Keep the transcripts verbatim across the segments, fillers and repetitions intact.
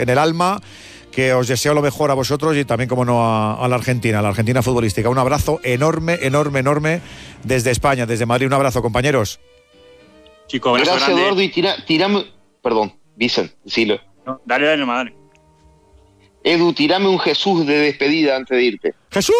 en el alma, que os deseo lo mejor a vosotros y también, como no, a, a la Argentina, a la Argentina futbolística. Un abrazo enorme, enorme, enorme desde España, desde Madrid. Un abrazo, compañeros. Chicos, gracias, grande. Eduardo, y tira, tirame... Perdón, Vicen, decilo. No, dale, dale, madre. Edu, tirame un Jesús de despedida antes de irte. ¡Jesús!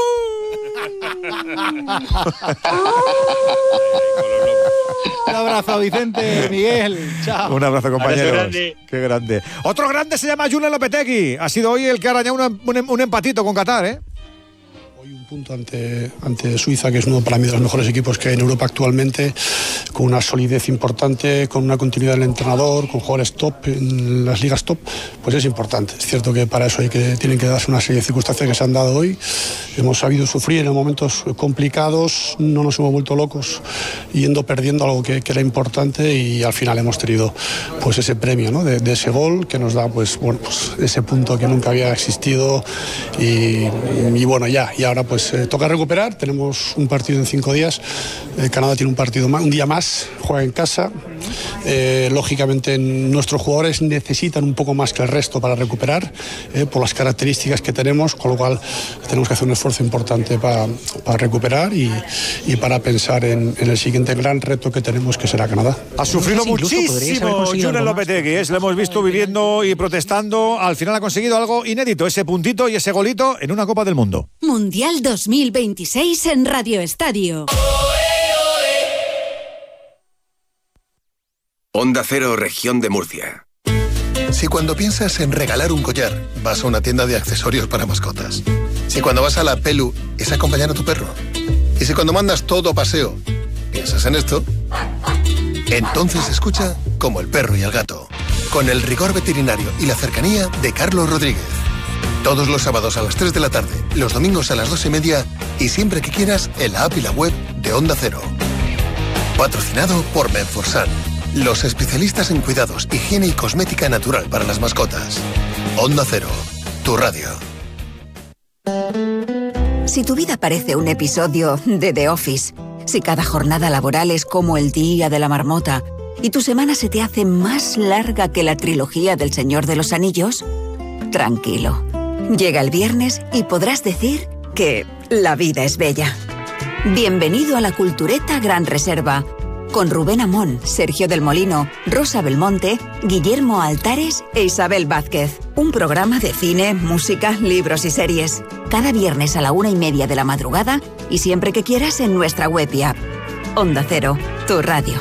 Un abrazo, Vicente, Miguel. Chao. Un abrazo, compañeros. Grande. Qué grande. Otro grande se llama Julen Lopetegui. Ha sido hoy el que ha arañado una, un, un empatito con Qatar, ¿eh? Hoy un punto ante, ante Suiza, que es uno para mí de los mejores equipos que hay en Europa actualmente, con una solidez importante, con una continuidad del entrenador, con jugadores top en las ligas top, pues es importante. Es cierto que para eso hay que, tienen que darse una serie de circunstancias que se han dado hoy. Hemos sabido sufrir en momentos complicados, no nos hemos vuelto locos yendo perdiendo algo que, que era importante, y al final hemos tenido pues ese premio, ¿no? de, de ese gol que nos da pues, bueno, pues ese punto que nunca había existido, y, y bueno, ya, y ahora pues eh, toca recuperar. Tenemos un partido en cinco días, eh, Canadá tiene un partido más, un día más, juega en casa. Eh, lógicamente nuestros jugadores necesitan un poco más que el resto para recuperar, eh, por las características que tenemos, con lo cual tenemos que hacer un esfuerzo importante para, para recuperar y, y para pensar en, en el siguiente gran reto que tenemos, que será Canadá. Ha sufrido muchísimo Julen Lopetegui, ¿eh? Lo hemos visto viviendo y protestando. Al final ha conseguido algo inédito, ese puntito y ese golito en una Copa del Mundo. Mundial dos mil veintiséis en Radio Estadio. Onda Cero, Región de Murcia. Si cuando piensas en regalar un collar, vas a una tienda de accesorios para mascotas. Si cuando vas a la Pelu, es acompañar a tu perro. Y si cuando mandas todo a paseo, piensas en esto, entonces escucha Como el perro y el gato, con el rigor veterinario y la cercanía de Carlos Rodríguez. Todos los sábados a las tres de la tarde, los domingos a las dos y media, y siempre que quieras en la app y la web de Onda Cero. Patrocinado por Menforsan, los especialistas en cuidados, higiene y cosmética natural para las mascotas. Onda Cero, tu radio. Si tu vida parece un episodio de The Office, si cada jornada laboral es como el día de la marmota y tu semana se te hace más larga que la trilogía del Señor de los Anillos, tranquilo. Llega el viernes y podrás decir que la vida es bella. Bienvenido a la Cultureta Gran Reserva, con Rubén Amón, Sergio del Molino, Rosa Belmonte, Guillermo Altares e Isabel Vázquez. Un programa de cine, música, libros y series. Cada viernes a la una y media de la madrugada y siempre que quieras en nuestra web y app. Onda Cero, tu radio.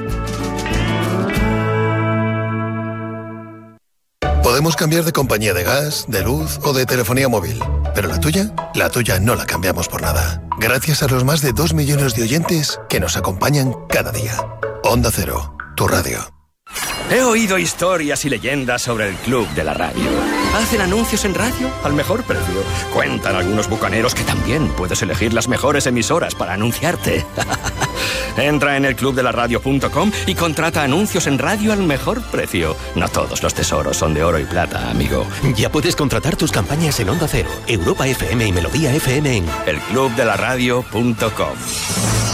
Podemos cambiar de compañía de gas, de luz o de telefonía móvil, pero la tuya, la tuya no la cambiamos por nada. Gracias a los más de dos millones de oyentes que nos acompañan cada día. Onda Cero, tu radio. He oído historias y leyendas sobre el Club de la Radio. Hacen anuncios en radio al mejor precio. Cuentan algunos bucaneros que también puedes elegir las mejores emisoras para anunciarte. Entra en el club de la radio punto com y contrata anuncios en radio al mejor precio. No todos los tesoros son de oro y plata, amigo. Ya puedes contratar tus campañas en Onda Cero, Europa F M y Melodía F M en el club de la radio punto com.